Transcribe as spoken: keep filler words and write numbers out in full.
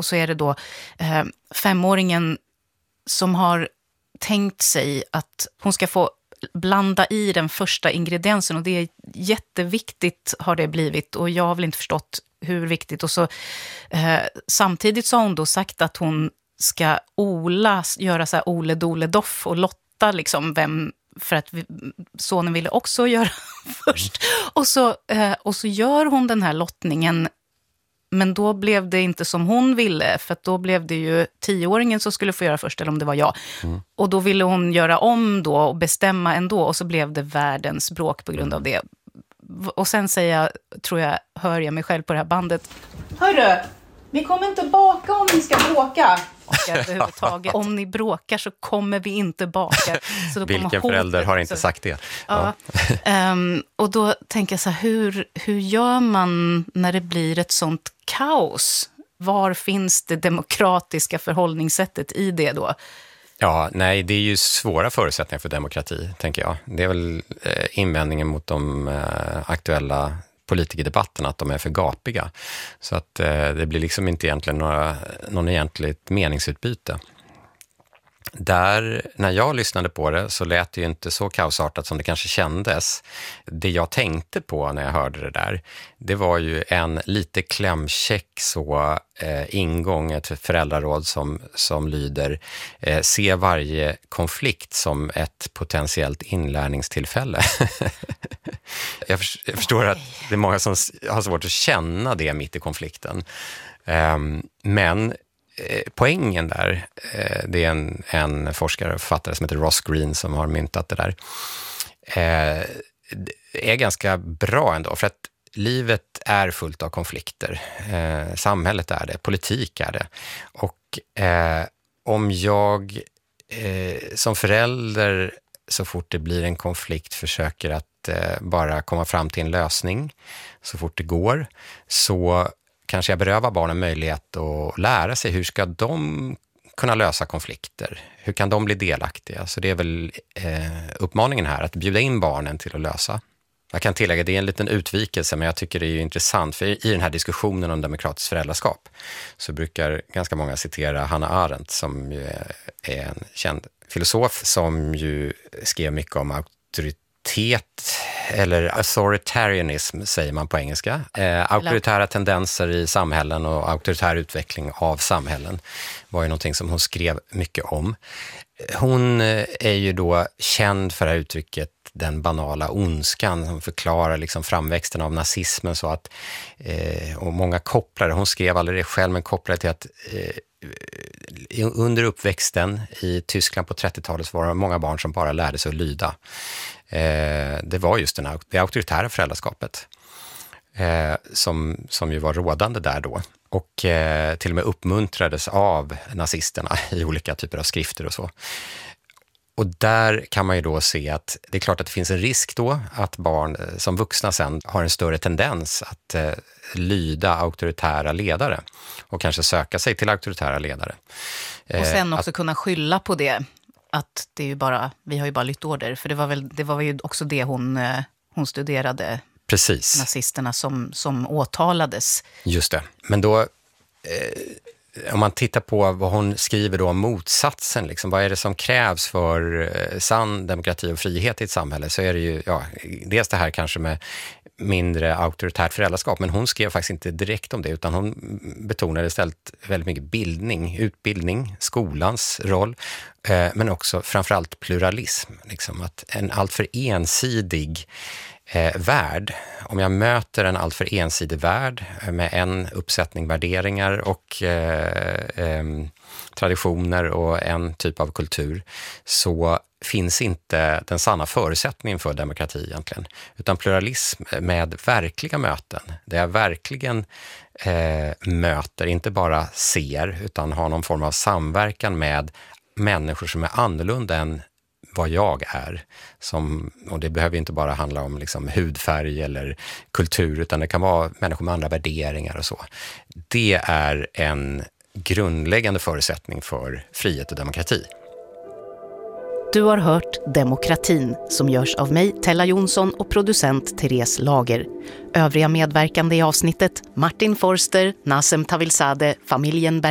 och så är det då eh, femåringen som har tänkt sig att hon ska få blanda i den första ingrediensen, och det är jätteviktigt har det blivit, och jag har väl inte förstått hur viktigt. Och så eh, samtidigt så har hon då sagt att hon ska ola, göra så här ole dole doff och lotta liksom vem, för att vi, sonen ville också göra först. Och så, eh, och så gör hon den här lottningen, men då blev det inte som hon ville, för att då blev det ju tioåringen som skulle få göra först, eller om det var jag. Mm. Och då ville hon göra om då och bestämma ändå, och så blev det världens bråk på grund av det. Och sen säger jag, tror jag, hör jag mig själv på det här bandet. Hörru, vi kommer inte baka om ni ska bråka. Och överhuvudtaget, om ni bråkar så kommer vi inte baka. Så då Vilken förälder har inte sagt det? Ja. Ja. Um, och då tänker jag så här, hur, hur gör man när det blir ett sånt kaos? Var finns det demokratiska förhållningssättet i det då? Ja, nej, det är ju svåra förutsättningar för demokrati, tänker jag. Det är väl eh, invändningen mot de eh, aktuella politikerdebatterna, att de är för gapiga. Så att eh, det blir liksom inte egentligen några, någon egentligt meningsutbyte. Där, när jag lyssnade på det så lät det ju inte så kaosartat som det kanske kändes. Det jag tänkte på när jag hörde det där, det var ju en lite klämkäck så eh, ingång, ett föräldraråd som, som lyder eh, se varje konflikt som ett potentiellt inlärningstillfälle. jag, för, jag förstår att det är många som har svårt att känna det mitt i konflikten. Um, men poängen där, det är en, en forskare och författare som heter Ross Greene som har myntat det där, är ganska bra ändå, för att livet är fullt av konflikter. Samhället är det, politik är det. Och om jag som förälder så fort det blir en konflikt försöker att bara komma fram till en lösning så fort det går, så kanske jag berövar barnen möjlighet att lära sig hur ska de kunna lösa konflikter. Hur kan de bli delaktiga? Så det är väl eh, uppmaningen här, att bjuda in barnen till att lösa. Jag kan tillägga, det är en liten utvikelse, men jag tycker det är ju intressant, för i den här diskussionen om demokratiskt föräldraskap så brukar ganska många citera Hannah Arendt, som ju är, är en känd filosof som ju skrev mycket om auktoritet, eller authoritarianism säger man på engelska. Eh, auktoritära tendenser i samhällen och auktoritär utveckling av samhällen var ju någonting som hon skrev mycket om. Hon är ju då känd för det här uttrycket den banala ondskan, som förklarar liksom framväxten av nazismen, så att eh, och många kopplar, hon skrev aldrig det själv, men kopplade till att eh, under uppväxten i Tyskland på trettiotalet så var det många barn som bara lärde sig att lyda. Eh, det var just den, det auktoritära föräldraskapet eh, som, som ju var rådande där då. Och eh, till och med uppmuntrades av nazisterna i olika typer av skrifter och så. Och där kan man ju då se att det är klart att det finns en risk då att barn som vuxna sen har en större tendens att eh, lyda auktoritära ledare och kanske söka sig till auktoritära ledare. Och sen eh, också att, kunna skylla på det, att det är ju bara, vi har ju bara lytt order, för det var väl, det var ju också det hon, hon studerade. Precis. Nazisterna som, som åtalades. Just det. Men då, eh, om man tittar på vad hon skriver då om motsatsen, liksom, vad är det som krävs för eh, sann demokrati och frihet i ett samhälle, så är det ju, ja, dels det här kanske med mindre auktoritärt föräldraskap, men hon skrev faktiskt inte direkt om det, utan hon betonade istället väldigt mycket bildning, utbildning, skolans roll, eh, men också framförallt pluralism. Liksom, att en alltför ensidig Eh, värld. Om jag möter en alltför ensidig värld med en uppsättning värderingar och eh, eh, traditioner och en typ av kultur, så finns inte den sanna förutsättningen för demokrati egentligen. Utan pluralism med verkliga möten, där jag verkligen eh, möter, inte bara ser, utan har någon form av samverkan med människor som är annorlunda än vad jag är. Som, och det behöver inte bara handla om liksom hudfärg eller kultur, utan det kan vara människor med andra värderingar och så. Det är en grundläggande förutsättning för frihet och demokrati. Du har hört Demokratin, som görs av mig, Tella Jonsson, och producent Therese Lager. Övriga medverkande i avsnittet: Martin Forster, Nasem Tavilzade, familjen Berg